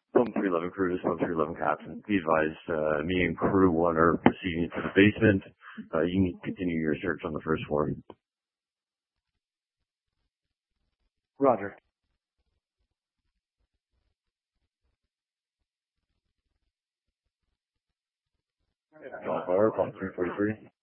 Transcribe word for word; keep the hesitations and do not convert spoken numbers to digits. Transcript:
Phone three eleven crew, this phone three eleven captain. Be advised, uh, me and crew one are proceeding to the basement. Uh, you need to continue your search on the first floor. Roger. John Fire, phone three forty-three.